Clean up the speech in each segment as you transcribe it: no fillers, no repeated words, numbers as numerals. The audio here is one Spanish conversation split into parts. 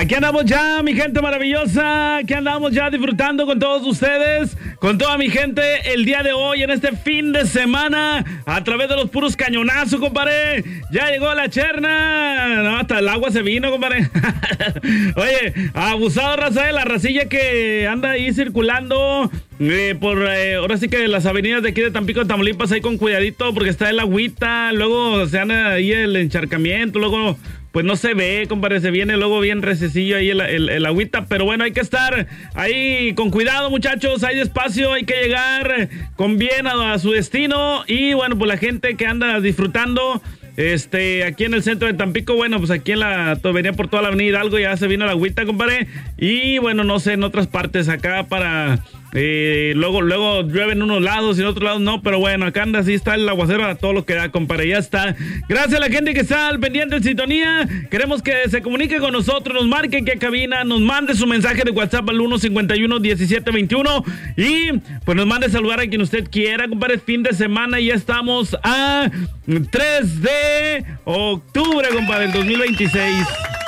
Aquí andamos ya, mi gente maravillosa. Aquí andamos ya disfrutando con todos ustedes, con toda mi gente, el día de hoy, en este fin de semana, a través de los puros cañonazos, compadre. Ya llegó la cherna. No, hasta el agua se vino, compadre. Oye, abusado, raza, de la racilla que anda ahí circulando por ahora sí que las avenidas de aquí de Tampico, Tamaulipas, ahí con cuidadito, porque está el agüita, luego se anda ahí el encharcamiento, luego pues no se ve, compadre, se viene luego bien rececillo ahí el agüita, pero bueno, hay que estar ahí con cuidado, muchachos, hay despacio, hay que llegar con bien a su destino, y bueno, pues la gente que anda disfrutando aquí en el centro de Tampico, bueno, pues aquí venía por toda la avenida Hidalgo, ya se vino el agüita, compadre, y bueno, no sé, en otras partes acá para luego llueve en unos lados y en otros lados no, pero bueno, acá anda, así está el aguacero a todo lo que da, compadre, ya está. Gracias a la gente que está al pendiente en sintonía, queremos que se comunique con nosotros, nos marque que cabina, nos mande su mensaje de WhatsApp al 151-1721 y pues nos mande saludar a quien usted quiera, compadre, fin de semana, y ya estamos a 3 de octubre, compadre, el 2026.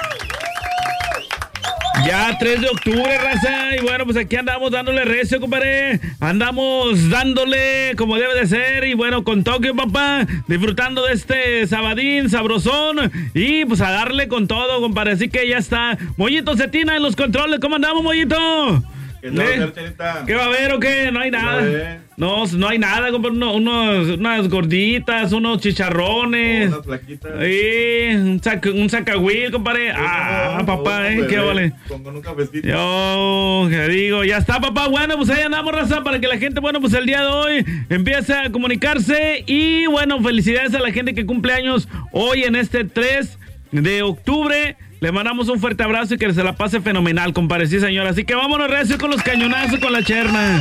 Ya 3 de octubre, raza, y bueno, pues aquí andamos dándole recio, compadre, andamos dándole como debe de ser, y bueno, con Tokio, papá, disfrutando de este sabadín sabrosón, y pues a darle con todo, compadre, así que ya está. Mollito Cetina en los controles, ¿cómo andamos, Mollito? ¿Qué va a haber o qué? No hay nada. No hay nada, compadre. Unas gorditas, unos chicharrones. Unas plaquitas. Un sacahuil, compadre. Papá, qué vale. Con un cafecito. Yo, que digo, ya está, papá. Bueno, pues ahí andamos, raza, para que la gente, bueno, pues el día de hoy empiece a comunicarse. Y bueno, felicidades a la gente que cumple años hoy en este 3 de octubre. Le mandamos un fuerte abrazo y que se la pase fenomenal, compadre. Sí, señor. Así que vámonos recio con los cañonazos, con la cherna.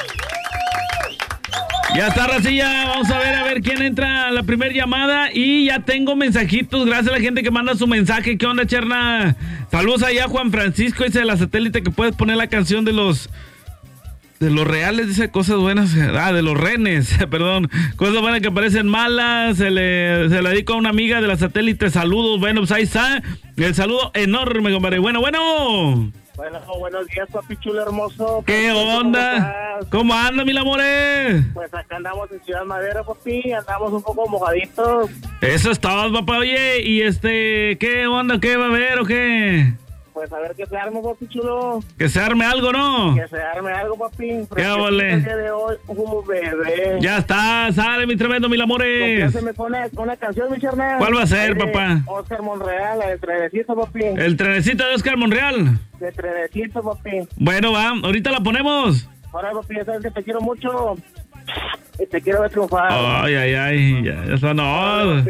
Ya está, racilla. Vamos a ver quién entra a la primera llamada. Y ya tengo mensajitos. Gracias a la gente que manda su mensaje. ¿Qué onda, cherna? Saludos allá, Juan Francisco. Dice de la satélite que puedes poner la canción de los reales, dice cosas buenas, de los renes, perdón, cosas buenas que parecen malas, se la dedico a una amiga de la satélite, saludos, bueno, pues ahí está, el saludo enorme, compadre, bueno. Bueno, buenos días, papi chulo hermoso. ¿Qué onda? ¿Cómo anda, mil amores? Pues acá andamos en Ciudad Madero, papi, andamos un poco mojaditos. Eso es todo, papá, oye, y ¿qué onda? ¿Qué va a haber o qué? Pues a ver qué se arma, papi chulo. Que se arme algo, ¿no? Que se arme algo, papi. ¿Qué vale? El día de hoy, bebé. Ya está, sale mi tremendo, mil amores. Se me pone una canción, mi charnal. ¿Cuál va a ser, papá? Oscar Monreal, la del trenecito, papi. ¿El trenecito de Oscar Monreal? De trenecito, papi. Bueno, va, ahorita la ponemos. Ahora, papi, ya sabes que te quiero mucho. Y te quiero ver triunfar. Ay, ya está, no.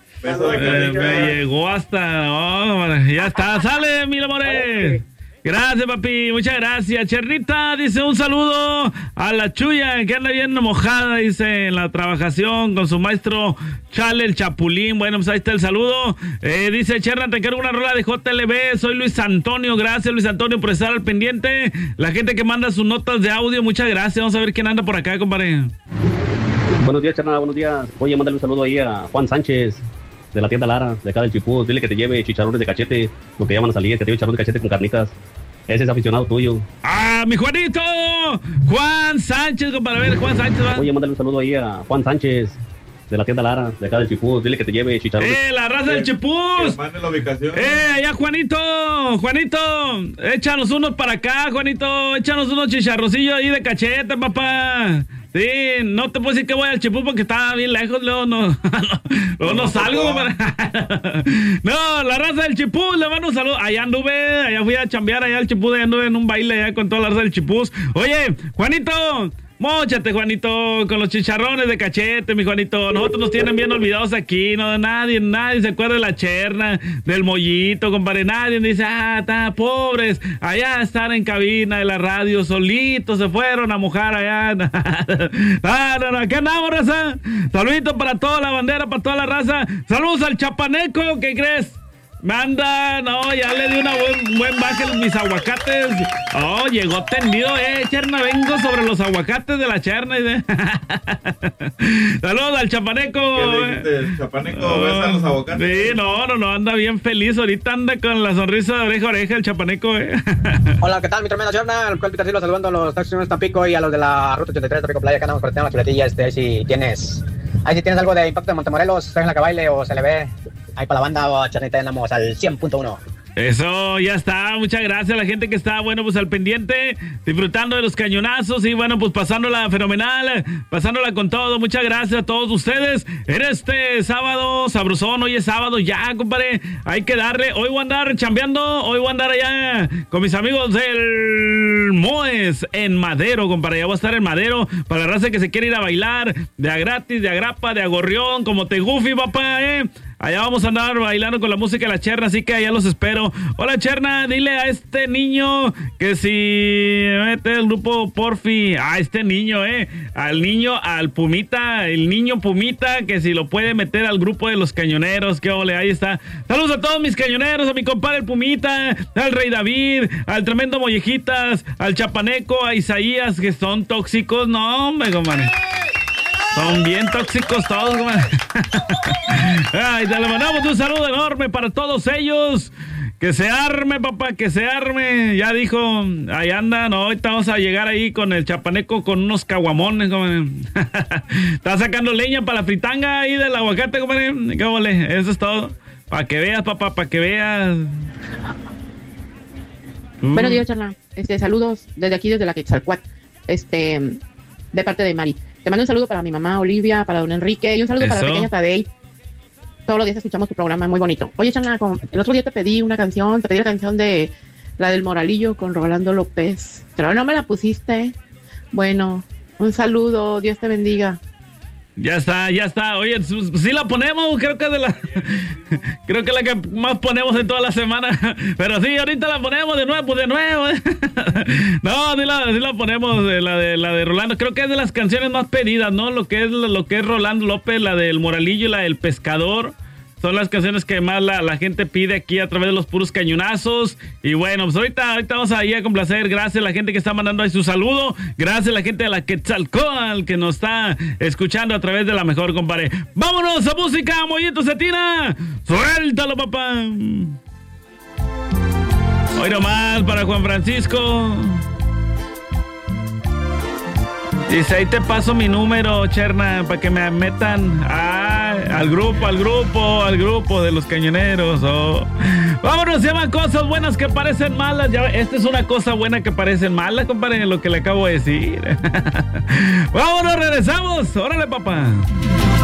Me llegó hasta, ya está, sale, mil amores. Gracias, papi, muchas gracias. Chernita dice un saludo a la Chuya, que anda bien mojada, dice, en la trabajación con su maestro Chale, el Chapulín. Bueno, pues ahí está el saludo. Dice Cherna, te encargo una rola de JLB, soy Luis Antonio. Gracias, Luis Antonio, por estar al pendiente. La gente que manda sus notas de audio, muchas gracias. Vamos a ver quién anda por acá, compadre. Buenos días, Cherna, buenos días. Oye, mándale un saludo ahí a Juan Sánchez, de la tienda Lara, de acá del Chipú. Dile que te lleve chicharrones de cachete, lo que llaman a salir, que te lleve chicharrones de cachete con carnitas. Ese es aficionado tuyo. Mi Juanito, Juan Sánchez, compadre, a ver, Juan Sánchez va. Oye, mándale un saludo ahí a Juan Sánchez, de la tienda Lara, de acá del Chipú. Dile que te lleve chicharrones. La raza del Chipús. Mande la ubicación. Allá, Juanito, échanos unos para acá, Juanito, échanos unos chicharrocillos ahí de cachete, papá. Sí, no te puedo decir que voy al Chipú porque está bien lejos, luego no salgo. No, la raza del Chipú, le mando un saludo. Allá fui a chambear allá al Chipú, allá anduve en un baile allá con toda la raza del Chipú. Oye, Juanito, móchate, Juanito, con los chicharrones de cachete, mi Juanito. Nosotros nos tienen bien olvidados aquí, no, nadie se acuerda de la cherna, del mollito, compadre. Nadie dice, está, pobres, allá están en cabina de la radio, solitos se fueron a mojar allá. No, aquí andamos, raza. Saluditos para toda la bandera, para toda la raza. Saludos al chapaneco, ¿qué crees? Manda, no, ya le di una buen baje mis aguacates. Oh, llegó tendido, Cherna, vengo sobre los aguacates de la Cherna. Saludos al chapaneco. ¿Qué le dijiste? ¿El chapaneco besa los aguacates? Sí, no, anda bien feliz. Ahorita anda con la sonrisa de oreja a oreja el chapaneco, Hola, ¿qué tal? Mi tremenda Cherna, el cual Peter Silva saludando a los taxis de Tampico y a los de la Ruta 83 de Rico Playa, que andamos por la chuletilla. Ahí si tienes algo de Impacto de Montemorelos, en la que baile o se le ve ahí para la banda o Chernita, andamos al 100.1. Eso, ya está. Muchas gracias a la gente que está, pues al pendiente, disfrutando de los cañonazos y pues pasándola fenomenal, pasándola con todo. Muchas gracias a todos ustedes en este sábado sabrosón. Hoy es sábado ya, compadre. Hay que darle. Hoy voy a andar chambeando, hoy voy a andar allá con mis amigos del Moes en Madero, compadre. Ya voy a estar en Madero para la raza que se quiere ir a bailar de a gratis, de a grapa, de a gorrión, como te Goofy, papá, Allá vamos a andar bailando con la música de la Cherna, así que allá los espero. Hola, Cherna, dile a este niño que si mete el grupo Porfi, a este niño, al Pumita, el niño Pumita, que si lo puede meter al grupo de los cañoneros, que ole, ahí está. Saludos a todos mis cañoneros, a mi compadre el Pumita, al Rey David, al tremendo Mollejitas, al Chapaneco, a Isaías, que son tóxicos, no, hombre, compadre. Son bien tóxicos todos, güey. Ay, te le mandamos un saludo enorme para todos ellos. Que se arme, papá, que se arme. Ya dijo, ahí andan. No, ahorita vamos a llegar ahí con el Chapaneco con unos caguamones, güey. Está sacando leña para la fritanga ahí del aguacate, güey. ¿Qué vole? Eso es todo. Para que veas, papá, para que veas. Buenos días, Charla. Saludos desde aquí, desde la Quetzalcóatl. De parte de Mari. Te mando un saludo para mi mamá Olivia, para don Enrique y un saludo para la pequeña Tadei. Todos los días escuchamos tu programa, muy bonito. Oye, Chana, el otro día te pedí la canción de la del Moralillo con Rolando López, pero no me la pusiste. Bueno, un saludo, Dios te bendiga. Ya está. Oye, sí la ponemos, creo que creo que la que más ponemos en toda la semana. Pero sí, ahorita la ponemos de nuevo. No, sí la ponemos, la de Rolando. Creo que es de las canciones más pedidas, ¿no? Lo que es Rolando López, la del Moralillo y la del Pescador. Son las canciones que más la gente pide aquí a través de los puros cañonazos. Y bueno, pues ahorita vamos a ir a complacer. Gracias a la gente que está mandando ahí su saludo. Gracias a la gente de la Quetzalcóatl que nos está escuchando a través de la mejor, compadre. ¡Vámonos a música, Mollito Cetina! ¡Suéltalo, papá! Hoy nomás para Juan Francisco. Dice, ahí te paso mi número, Cherna, para que me metan al grupo de los cañoneros. Vámonos, se llaman cosas buenas que parecen malas. Ya, esta es una cosa buena que parecen malas, compadre, lo que le acabo de decir. Vámonos, regresamos. Órale, papá.